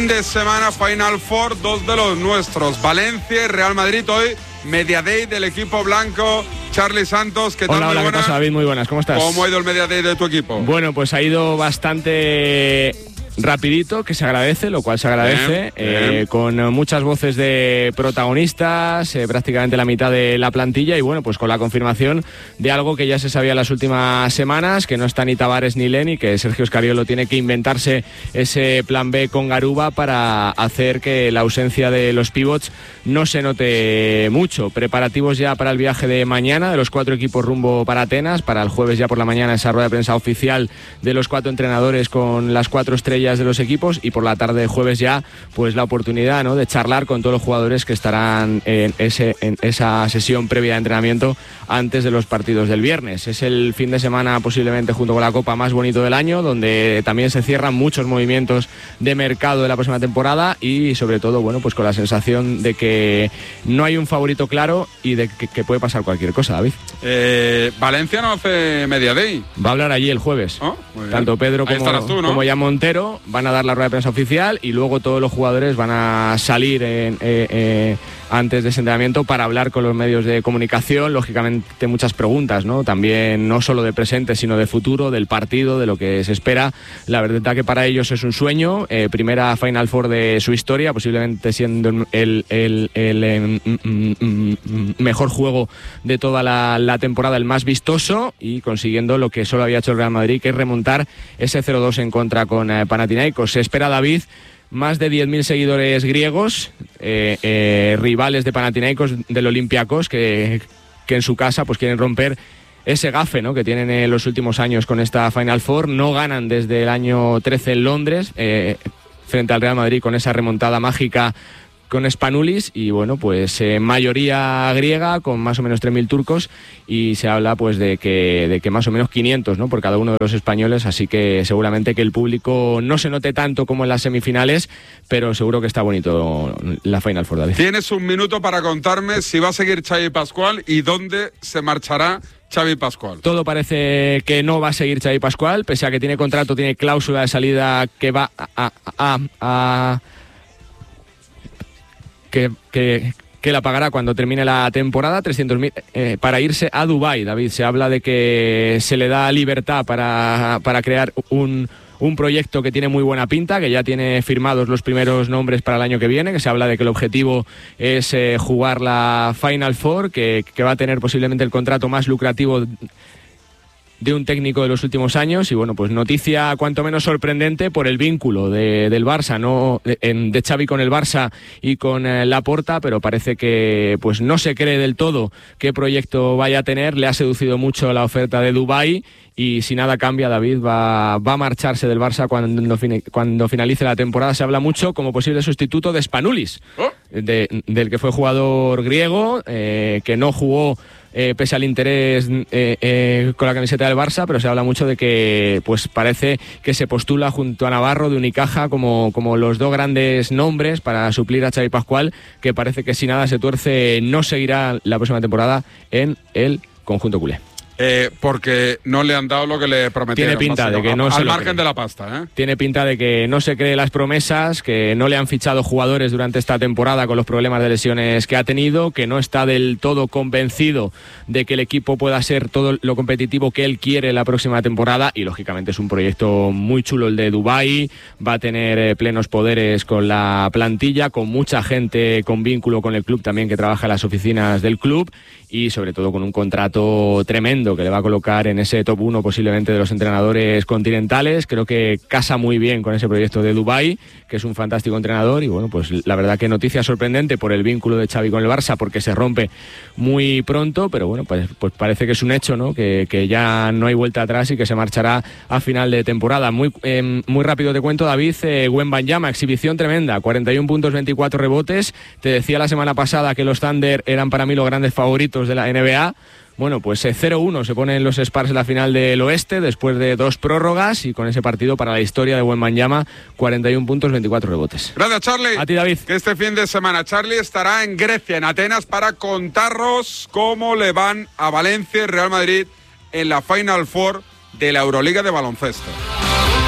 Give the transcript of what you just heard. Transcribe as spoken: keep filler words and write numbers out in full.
fin de semana, Final Four, dos de los nuestros, Valencia y Real Madrid. Hoy, Media Day del equipo blanco. Charly Santos, ¿qué tal? Hola, hola, muy ¿qué tal, David? Muy buenas, ¿cómo estás? ¿Cómo ha ido el Media Day de tu equipo? Bueno, pues ha ido bastante rapidito, que se agradece, lo cual se agradece, bien, bien. Eh, con muchas voces de protagonistas, eh, prácticamente la mitad de la plantilla, y bueno, pues con la confirmación de algo que ya se sabía en las últimas semanas, que no está ni Tavares ni Len, y que Sergio Escariolo tiene que inventarse ese plan B con Garuba para hacer que la ausencia de los pivots no se note mucho. Preparativos ya para el viaje de mañana de los cuatro equipos rumbo para Atenas, para el jueves ya por la mañana esa rueda de prensa oficial de los cuatro entrenadores con las cuatro estrellas de los equipos, y por la tarde de jueves ya pues la oportunidad, ¿no?, de charlar con todos los jugadores que estarán en, ese, en esa sesión previa de entrenamiento antes de los partidos del viernes. Es el fin de semana posiblemente junto con la Copa más bonito del año, donde también se cierran muchos movimientos de mercado de la próxima temporada, y sobre todo, bueno, pues con la sensación de que no hay un favorito claro y de que, que puede pasar cualquier cosa, David. Eh, Valencia no hace Media Day. Va a hablar allí el jueves. Oh, muy bien. Tanto Pedro Ahí como, tú, ¿no? como ya Montero van a dar la rueda de prensa oficial, y luego todos los jugadores van a salir en, eh, eh, antes de ese entrenamiento para hablar con los medios de comunicación. Lógicamente muchas preguntas, ¿no? También no solo de presente, sino de futuro, del partido, de lo que se espera. La verdad que para ellos es un sueño, eh, primera Final Four de su historia, posiblemente siendo el, el, el, el mm, mm, mm, mejor juego de toda la, la temporada, el más vistoso, y consiguiendo lo que solo había hecho el Real Madrid, que es remontar ese cero dos en contra con eh, Panathinaikos. Se espera, David, más de diez mil seguidores griegos, eh, eh, rivales de Panathinaikos, del Olympiacos, que, que en su casa pues quieren romper ese gafe, ¿no?, que tienen en los últimos años con esta Final Four. No ganan desde el año trece en Londres, eh, frente al Real Madrid, con esa remontada mágica con Spanoulis, y bueno, pues eh, mayoría griega, con más o menos tres mil turcos, y se habla pues de que, de que más o menos quinientos, ¿no?, por cada uno de los españoles, así que seguramente que el público no se note tanto como en las semifinales, pero seguro que está bonito la Final Four, David. Tienes un minuto para contarme si va a seguir Xavi Pascual y dónde se marchará Xavi Pascual. Todo parece que no va a seguir Xavi Pascual, pese a que tiene contrato, tiene cláusula de salida que va a... a, a, a Que, que, que la pagará cuando termine la temporada, trescientos mil, eh, para irse a Dubái, David. Se habla de que se le da libertad para, para crear un, un proyecto que tiene muy buena pinta, que ya tiene firmados los primeros nombres para el año que viene, que se habla de que el objetivo es eh, jugar la Final Four, que, que va a tener posiblemente el contrato más lucrativo de un técnico de los últimos años. Y bueno, pues noticia cuanto menos sorprendente por el vínculo de, del Barça, no de, de Xavi con el Barça y con eh, Laporta, pero parece que pues no se cree del todo qué proyecto vaya a tener. Le ha seducido mucho la oferta de Dubái, y si nada cambia, David va, va a marcharse del Barça cuando, cuando finalice la temporada. Se habla mucho como posible sustituto de Spanoulis, ¿Oh? de, del que fue jugador griego, eh, que no jugó Eh, pese al interés eh, eh, con la camiseta del Barça, pero se habla mucho de que pues parece que se postula junto a Navarro de Unicaja como, como los dos grandes nombres para suplir a Xavi Pascual, que parece que si nada se tuerce no seguirá la próxima temporada en el conjunto culé. Eh, porque no le han dado lo que le prometieron. Tiene pinta de que no a, se al lo margen cree. de la pasta, ¿eh? Tiene pinta de que no se cree las promesas, que no le han fichado jugadores durante esta temporada con los problemas de lesiones que ha tenido, que no está del todo convencido de que el equipo pueda ser todo lo competitivo que él quiere la próxima temporada, y lógicamente es un proyecto muy chulo el de Dubái. Va a tener eh, plenos poderes con la plantilla, con mucha gente con vínculo con el club también que trabaja en las oficinas del club, y sobre todo con un contrato tremendo que le va a colocar en ese top uno posiblemente de los entrenadores continentales. Creo que casa muy bien con ese proyecto de Dubái, que es un fantástico entrenador. Y bueno, pues la verdad que noticia sorprendente por el vínculo de Xavi con el Barça, porque se rompe muy pronto, pero bueno, pues, pues parece que es un hecho, ¿no?, que, que ya no hay vuelta atrás y que se marchará a final de temporada. Muy, eh, muy rápido te cuento, David, eh, Wembanyama, exhibición tremenda, cuarenta y un puntos, veinticuatro rebotes. Te decía la semana pasada que los Thunder eran para mí los grandes favoritos de la N B A. Bueno, pues cero uno se ponen los Spurs en la final del oeste después de dos prórrogas, y con ese partido para la historia de Wembanyama, cuarenta y un puntos, veinticuatro rebotes. Gracias, Charly. A ti, David. Que este fin de semana Charly estará en Grecia, en Atenas, para contarnos cómo le van a Valencia y Real Madrid en la Final Four de la Euroliga de baloncesto.